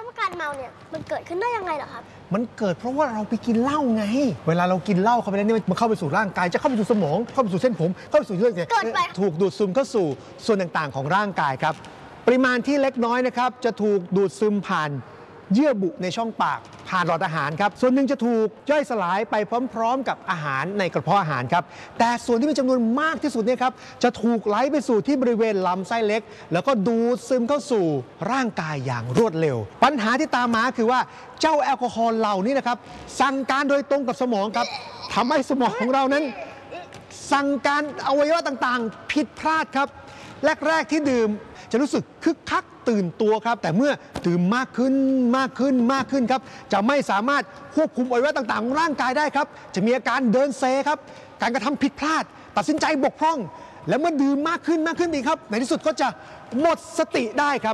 ว่าการเมาเนี่ยมันเกิดขึ้นได้ยังไงเหรอครับมันเกิดเพราะว่าเราไปกินเหล้าไงเวลาเรากินเหล้าเข้าไปแล้วเนี่ยมันเข้าไปสู่ร่างกายจะเข้าไปสู่สมองเข้าไปสู่เส้นผมเข้าไปสู่เลือดถูกดูดซึมเข้าสู่ส่วนต่างๆของร่างกายครับปริมาณที่เล็กน้อยนะครับจะถูกดูดซึมผ่านเยื่อบุในช่องปากผ่านหลอดอาหารครับส่วนหนึ่งจะถูกย่อยสลายไปพร้อมๆกับอาหารในกระเพาะอาหารครับแต่ส่วนที่มีจำนวนมากที่สุดเนี่ยครับจะถูกไหลไปสู่ที่บริเวณลำไส้เล็กแล้วก็ดูดซึมเข้าสู่ร่างกายอย่างรวดเร็วปัญหาที่ตามมาคือว่าเจ้าแอลกอฮอล์เหล่านี้นะครับสั่งการโดยตรงกับสมองครับทำให้สมองของเรานั้นสั่งการอวัยวะต่างๆผิดพลาดครับแรกๆที่ดื่มจะรู้สึกคึกคักตื่นตัวครับแต่เมื่อดื่มมากขึ้นครับจะไม่สามารถควบคุมอวัยวะต่างๆของร่างกายได้ครับจะมีอาการเดินเซครับการกระทำผิดพลาดตัดสินใจบกพร่องและเมื่อดื่มมากขึ้นอีกครับในที่สุดก็จะหมดสติได้ครับ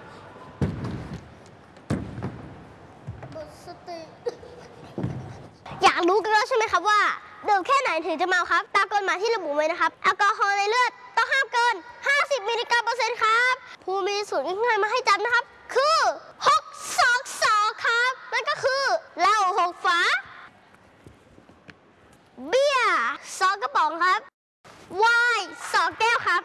หมดสติอยากรู้กันแล้วใช่ไหมครับว่าดื่มแค่ไหนถึงจะเมาครับตามกฎหมายที่ระบุไว้นะครับแอลกอฮอล์ในเลือดต้องห้ามเกิน50 มิลลิกรัมเปอร์เซ็นต์ครับผู้มีสูตรง่ายๆมาให้จำนะครับคือ622ครับนั่นก็คือเหล้า6 ฝาเบียร์2 กระป๋องครับไวน์2 แก้วครับ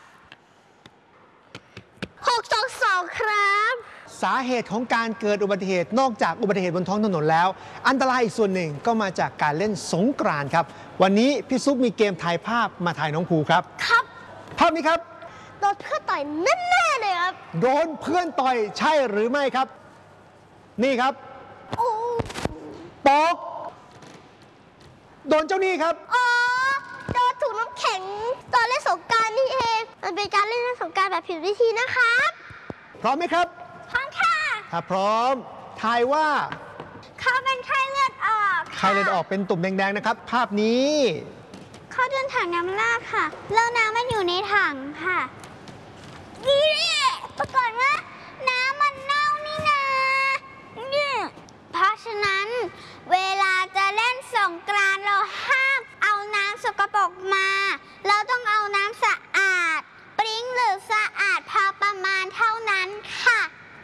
622ครับสาเหตุของการเกิดอุบัติเหตุนอกจากอุบัติเหตุบนท้องถนนแล้วอันตรายอีกส่วนหนึ่งก็มาจากการเล่นสงกรานต์ครับวันนี้พี่ซุปมีเกมถ่ายภาพมาถ่ายน้องภูครับครับภาพนี้ครับโดนเพื่อนต่อยแน่ๆเลยครับโดนเพื่อนต่อยใช่หรือไม่ครับนี่ครับปอกโดนเจ้านี่ครับอ๋อโดนถูกน้ำแข็งตอนเล่นสงกรานต์นี่เองมันเป็นการเล่นสงกรานต์แบบผิดวิธีนะครับพร้อมไหมครับพร้อมค่ะถ้าพร้อมทายว่าเขาเป็นไข้เลือดออกไข้เลือดออกเป็นตุ่มแดงๆนะครับภาพนี้เขาเดินถังน้ำราดค่ะแล้วน้ำมันอยู่ในถังค่ะนี่ปรากฏว่าน้ำมันเน่านี่นะเพราะฉะนั้นเวลาจะเล่นสงกรานต์เราห้ามเอาน้ำสกปรกมาเราต้องเอาน้ำสะอาดปริ้งหรือสะอาดพอประมาณเท่านั้นค่ะ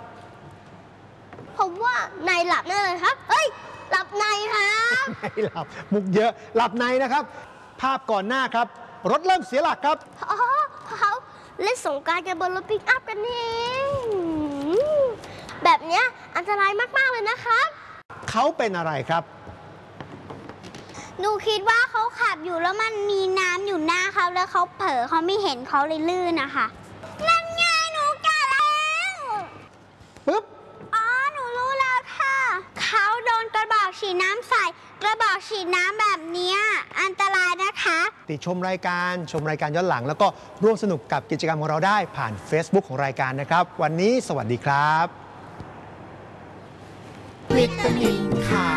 ผมว่านายหลับแน่เลยครับเอ้ยหลับในครับไม่หลับมุกเยอะหลับในนะครับภาพก่อนหน้าครับรถเริ่มเสียหลักครับอ๋อเขาเล่นสงกรานต์กันบนรถปิกอัพกันเองแบบเนี้ยอันตรายมากๆเลยนะครับเขาเป็นอะไรครับหนูคิดว่าเขาขับอยู่แล้วมันมีน้ำอยู่หน้าเขาแล้วเขาเผลอเขาไม่เห็นเขาเลยลื่นนะคะนั่นไงหนูกะแล้วปึ๊บอ๋อหนูรู้แล้วค่ะเขาโดนกระบอกฉีดน้ำใส่กระบอกฉีดน้ำแบบนี้อันตรายนะคะติดชมรายการย้อนหลังแล้วก็ร่วมสนุกกับกิจกรรมของเราได้ผ่าน Facebook ของรายการนะครับวันนี้สวัสดีครับวิตามินขาว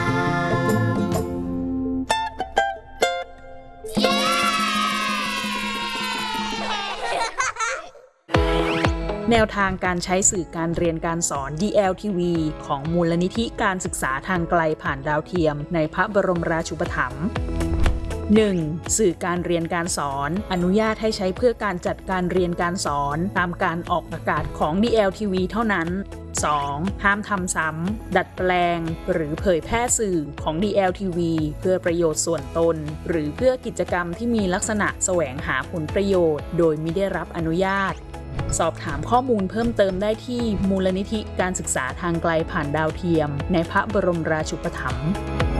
แนวทางการใช้สื่อการเรียนการสอน DLTV ของมูลนิธิการศึกษาทางไกลผ่านดาวเทียมในพระบรมราชูปถัมภ์ 1. สื่อการเรียนการสอนอนุญาตให้ใช้เพื่อการจัดการเรียนการสอนตามการออกอากาศของ DLTV เท่านั้น 2. ห้ามทำซ้ำดัดแปลงหรือเผยแพร่สื่อของ DLTV เพื่อประโยชน์ส่วนตนหรือเพื่อกิจกรรมที่มีลักษณะแสวงหาผลประโยชน์โดยมิได้รับอนุญาตสอบถามข้อมูลเพิ่มเติมได้ที่มูลนิธิการศึกษาทางไกลผ่านดาวเทียมในพระบรมราชูปถัมภ์